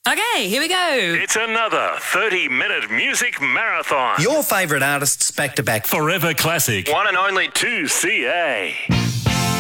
Okay, here we go. It's another 30-minute music marathon. Your favourite artists back to back. Forever classic. One and only 2CA.